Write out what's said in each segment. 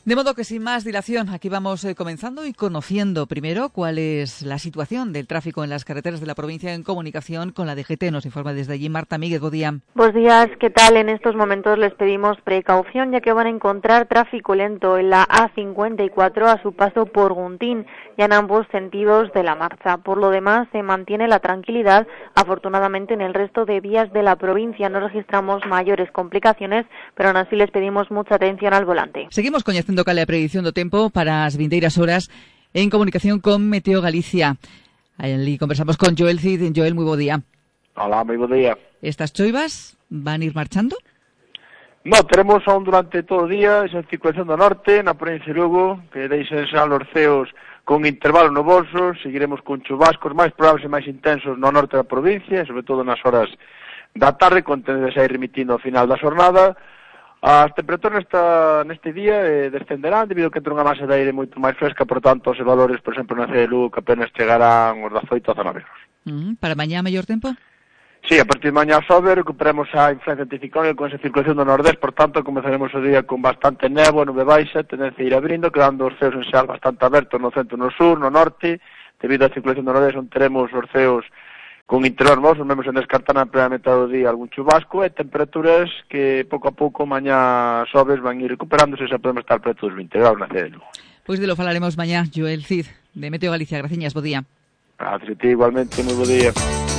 De modo que sin más dilación, aquí vamos comenzando y conociendo primero cuál es la situación del tráfico en las carreteras de la provincia en comunicación con la DGT. Nos informa desde allí Marta Míguez. Buen día. Buenos días, ¿qué tal? En estos momentos les pedimos precaución ya que van a encontrar tráfico lento en la A54 a su paso por Guntín y en ambos sentidos de la marcha. Por lo demás, se mantiene la tranquilidad. Afortunadamente, en el resto de vías de la provincia no registramos mayores complicaciones, pero aún así les pedimos mucha atención al volante. Seguimos coñecendo cale a predición do tempo para as vindeiras horas en comunicación con Meteo Galicia. Allí conversamos con Joel Cid. Joel, moi bo día. Hola, moi bo día. Estas choivas van ir marchando? No, teremos aún durante todo o día esa circulación do norte, na provincia de Lugo, que deixen xa os ceos con intervalos nubosos, seguiremos con chubascos máis probables e máis intensos no norte da provincia, sobre todo nas horas da tarde, con tendencia a ir remitindo ao final da xornada. As temperaturas neste día descenderán debido a que entra unha masa de aire moito máis fresca, por tanto, os valores, por exemplo, na cidade de Lugo, que apenas chegarán os 18 a 19 graus. Para mañá, mellor tempo? Sí, a partir de mañá sobe, recuperamos a influencia anticiclónica con esa circulación do nordés, por tanto, comenzaremos o día con bastante néboa, nube baixa, tendencia a ir abrindo, quedando os ceos en xeral bastante abertos no centro, no sur, no norte, debido á circulación do nordés, onde teremos os ceos con interior mozo, mesmo sen descartar na primeira metade do día algún chubasco, e temperaturas que pouco a pouco mañá sobes van ir recuperándose, xa podemos estar preto dos 20 graus na cidade de Lugo. Pois de lo falaremos mañá, Joel Cid, de Meteo Galicia. Graciñas, bo día. Gracias a ti, igualmente, moi bo día.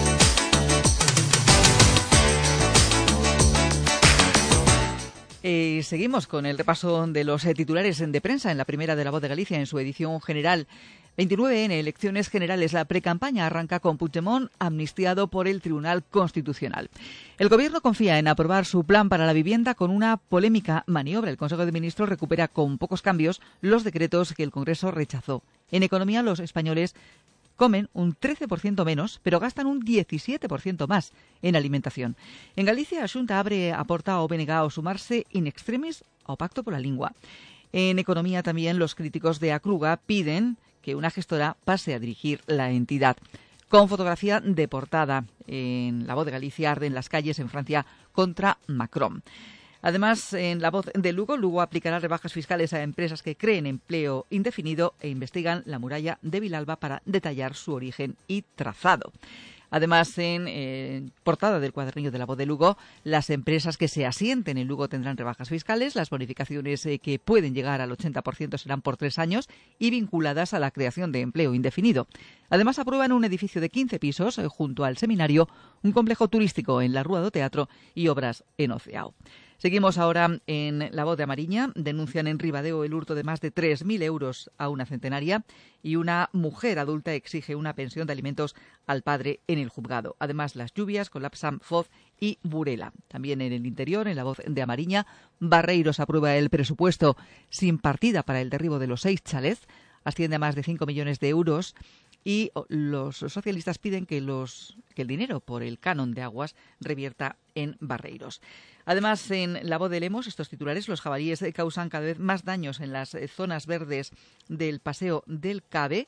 Seguimos con el repaso de los titulares de prensa en la primera de La Voz de Galicia en su edición general. 29N, elecciones generales. La precampaña arranca con Puigdemont amnistiado por el Tribunal Constitucional. El Gobierno confía en aprobar su plan para la vivienda con una polémica maniobra. El Consejo de Ministros recupera con pocos cambios los decretos que el Congreso rechazó. En economía, los españoles comen un 13% menos, pero gastan un 17% más en alimentación. En Galicia, a Xunta abre a porta ao BNG ao sumarse in extremis ao Pacto pola Lingua. En economía también los críticos de Acruga piden que una gestora pase a dirigir la entidad. Con fotografía de portada en La Voz de Galicia, arden las calles en Francia contra Macron. Además, en La Voz de Lugo, Lugo aplicará rebajas fiscales a empresas que creen empleo indefinido e investigan la muralla de Vilalba para detallar su origen y trazado. Además, en portada del cuadernillo de La Voz de Lugo, las empresas que se asienten en Lugo tendrán rebajas fiscales. Las bonificaciones que pueden llegar al 80% serán por 3 años y vinculadas a la creación de empleo indefinido. Además, aprueban un edificio de 15 pisos junto al seminario, un complejo turístico en la Rúa do Teatro y obras en Oceao. Seguimos ahora en La Voz de Amariña. Denuncian en Ribadeo el hurto de más de 3.000 euros a una centenaria y una mujer adulta exige una pensión de alimentos al padre en el juzgado. Además, las lluvias colapsan Foz y Burela. También en el interior, en La Voz de Amariña, Barreiros aprueba el presupuesto sin partida para el derribo de los 6 chalets. Asciende a más de 5 millones de euros. Y los socialistas piden que el dinero por el canon de aguas revierta en Barreiros. Además, en La Voz de Lemos, estos titulares, los jabalíes causan cada vez más daños en las zonas verdes del Paseo del Cabe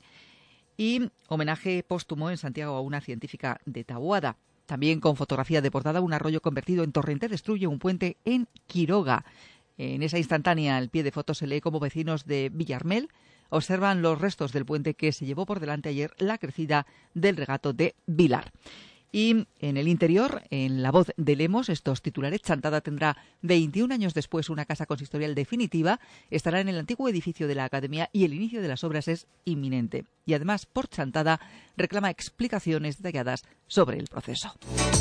y homenaje póstumo en Santiago a una científica de Taboada. También con fotografía de portada, un arroyo convertido en torrente destruye un puente en Quiroga. En esa instantánea, al pie de foto se lee como vecinos de Villarmel observan los restos del puente que se llevó por delante ayer la crecida del regato de Vilar. Y en el interior, en La Voz de Lemos, estos titulares, Chantada tendrá 21 años después una casa consistorial definitiva, estará en el antiguo edificio de la Academia y el inicio de las obras es inminente. Y además, por Chantada, reclama explicaciones detalladas sobre el proceso.